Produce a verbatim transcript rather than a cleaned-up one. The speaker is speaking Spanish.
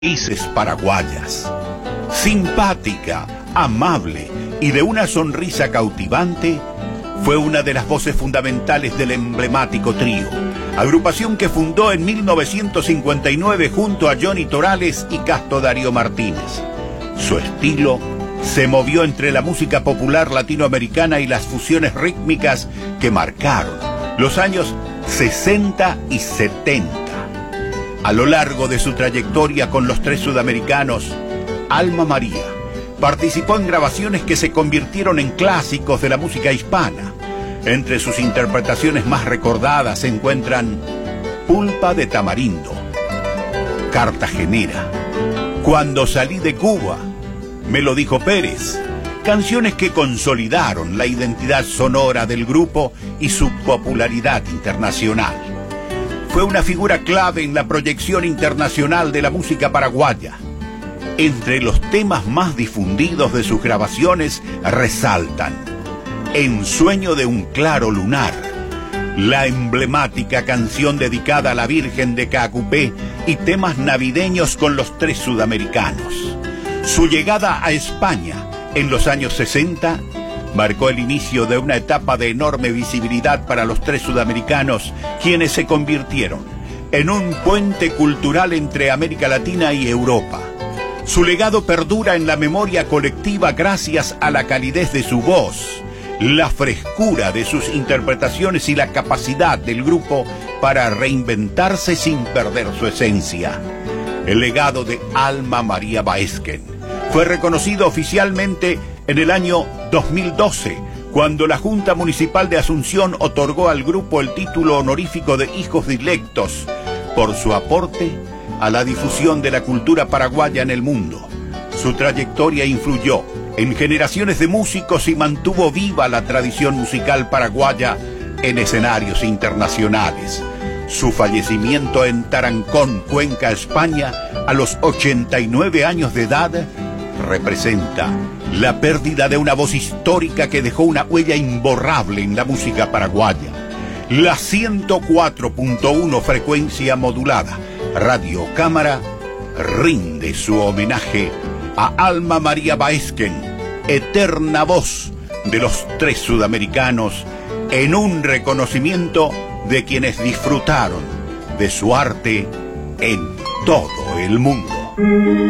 Raíces paraguayas. Simpática, amable y de una sonrisa cautivante, fue una de las voces fundamentales del emblemático trío, agrupación que fundó en mil novecientos cincuenta y nueve junto a Johnny Torales y Casto Darío Martínez. Su estilo se movió entre la música popular latinoamericana y las fusiones rítmicas que marcaron los años sesenta y setenta. A lo largo de su trayectoria con los tres sudamericanos, Alma María participó en grabaciones que se convirtieron en clásicos de la música hispana. Entre sus interpretaciones más recordadas se encuentran Pulpa de Tamarindo, Cartagenera, Cuando salí de Cuba, Me lo dijo Pérez, canciones que consolidaron la identidad sonora del grupo y su popularidad internacional. Fue una figura clave en la proyección internacional de la música paraguaya. Entre los temas más difundidos de sus grabaciones resaltan En sueño de un claro lunar, la emblemática canción dedicada a la Virgen de Caacupé y temas navideños con los tres sudamericanos. Su llegada a España en los años sesenta marcó el inicio de una etapa de enorme visibilidad para los tres sudamericanos, quienes se convirtieron en un puente cultural entre América Latina y Europa. Su legado perdura en la memoria colectiva gracias a la calidez de su voz, la frescura de sus interpretaciones y la capacidad del grupo para reinventarse sin perder su esencia. El legado de Alma María Baesken fue reconocido oficialmente en el año dos mil doce, cuando la Junta Municipal de Asunción otorgó al grupo el título honorífico de Hijos Dilectos por su aporte a la difusión de la cultura paraguaya en el mundo. Su trayectoria influyó en generaciones de músicos y mantuvo viva la tradición musical paraguaya en escenarios internacionales. Su fallecimiento en Tarancón, Cuenca, España, a los ochenta y nueve años de edad, representa la pérdida de una voz histórica que dejó una huella imborrable en la música paraguaya. La ciento cuatro punto uno frecuencia modulada, Radio Cámara, rinde su homenaje a Alma María Baesken, eterna voz de los tres sudamericanos, en un reconocimiento de quienes disfrutaron de su arte en todo el mundo.